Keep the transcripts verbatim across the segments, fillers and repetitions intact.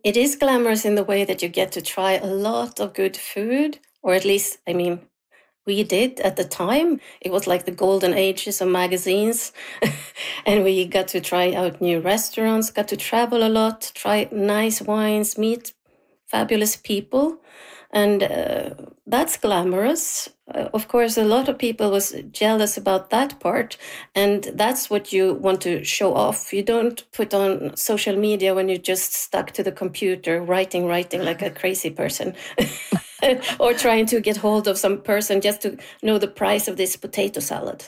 it is glamorous in the way that you get to try a lot of good food, or at least, I mean, we did at the time. It was like the golden ages of magazines. And we got to try out new restaurants, got to travel a lot, try nice wines, meet fabulous people. And uh, that's glamorous. Uh, of course, a lot of people was jealous about that part. And that's what you want to show off. You don't put on social media when you're just stuck to the computer, writing, writing like a crazy person. Or trying to get hold of some person just to know the price of this potato salad.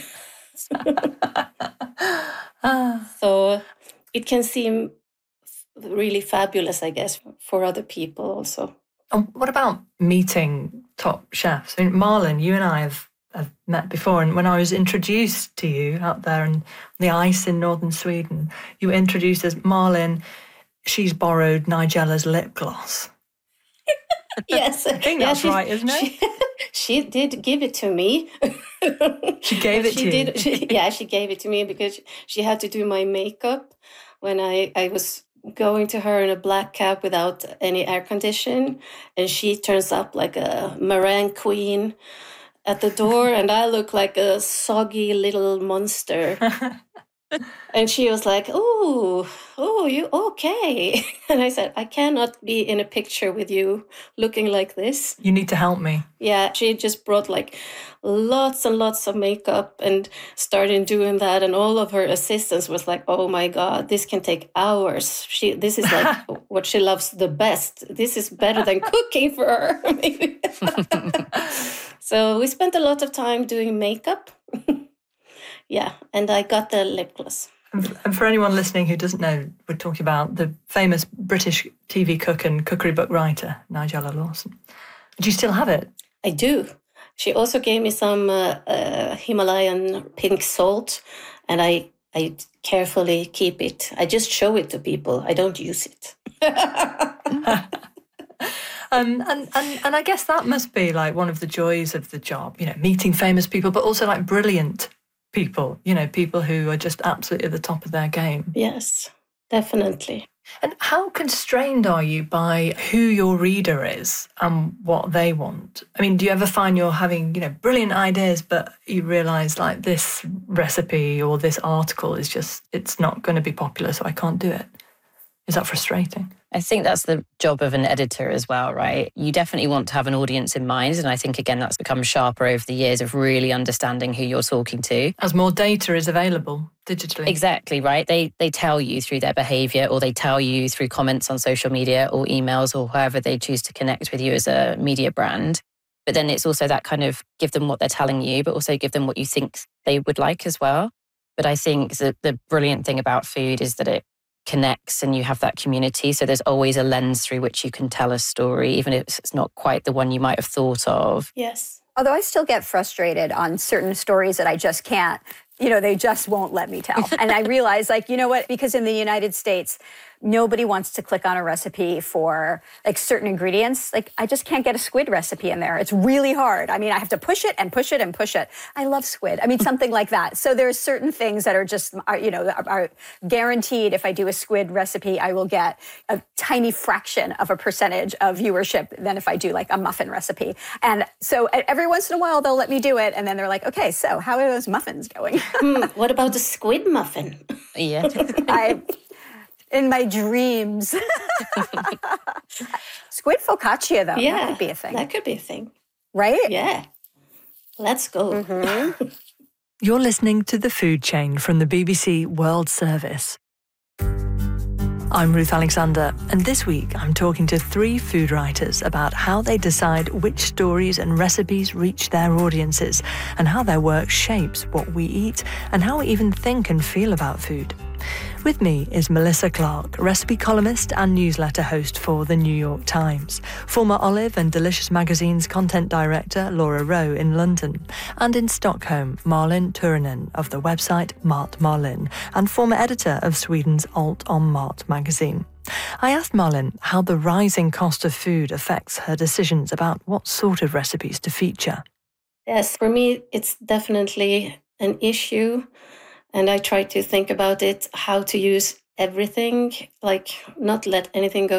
So it can seem really fabulous, I guess, for other people also. And what about meeting top chefs? I mean, Malin, you and I have, have met before, and when I was introduced to you out there on the ice in northern Sweden, you were introduced as Malin. She's borrowed Nigella's lip gloss. Yes. I think that's yeah, right, isn't it? She, she did give it to me. She gave it she to did, you? She, yeah, she gave it to me because she had to do my makeup when I, I was going to her in a black cab without any air condition. And she turns up like a meringue queen at the door. And I look like a soggy little monster. And she was like, oh, oh, you okay? And I said, I cannot be in a picture with you looking like this. You need to help me. Yeah, she just brought like lots and lots of makeup and started doing that. And all of her assistants was like, oh my God, this can take hours. She, this is like what she loves the best. This is better than cooking for her. So we spent a lot of time doing makeup. Yeah, and I got the lip gloss. And for anyone listening who doesn't know, we're talking about the famous British T V cook and cookery book writer, Nigella Lawson. Do you still have it? I do. She also gave me some uh, uh, Himalayan pink salt, and I, I carefully keep it. I just show it to people. I don't use it. Um, and, and and I guess that must be like one of the joys of the job, you know, meeting famous people, but also like brilliant people, you know, people who are just absolutely at the top of their game. Yes, definitely. And how constrained are you by who your reader is and what they want? I mean, do you ever find you're having, you know, brilliant ideas, but you realise like this recipe or this article is just, it's not going to be popular, so I can't do it? Is that frustrating? I think that's the job of an editor as well, right? You definitely want to have an audience in mind. And I think, again, that's become sharper over the years of really understanding who you're talking to. As more data is available digitally. Exactly, right? They they tell you through their behaviour, or they tell you through comments on social media or emails or however they choose to connect with you as a media brand. But then it's also that kind of give them what they're telling you, but also give them what you think they would like as well. But I think that the brilliant thing about food is that it connects and you have that community. So there's always a lens through which you can tell a story, even if it's not quite the one you might have thought of. Yes. Although I still get frustrated on certain stories that I just can't, you know, they just won't let me tell. And I realize, like, you know what, because in the United States, nobody wants to click on a recipe for like certain ingredients. Like, I just can't get a squid recipe in there. It's really hard. I mean, I have to push it and push it and push it. I love squid. I mean, something like that. So there's certain things that are just, are, you know, are, are guaranteed. If I do a squid recipe, I will get a tiny fraction of a percentage of viewership than if I do like a muffin recipe. And so every once in a while, they'll let me do it. And then they're like, okay, so how are those muffins going? Hmm, what about the squid muffin? Yeah. I... In my dreams. Squid focaccia, though. Yeah, that could be a thing. That could be a thing. Right? Yeah. Let's go. Mm-hmm. You're listening to The Food Chain from the B B C World Service. I'm Ruth Alexander, and this week I'm talking to three food writers about how they decide which stories and recipes reach their audiences, and how their work shapes what we eat and how we even think and feel about food. With me is Melissa Clark, recipe columnist and newsletter host for The New York Times, former Olive and Delicious Magazine's content director Laura Rowe in London, and in Stockholm, Malin Turunen of the website Mat Malin, and former editor of Sweden's Alt on Mat magazine. I asked Malin how the rising cost of food affects her decisions about what sort of recipes to feature. Yes, for me, it's definitely an issue. And I try to think about it, how to use everything, like not let anything go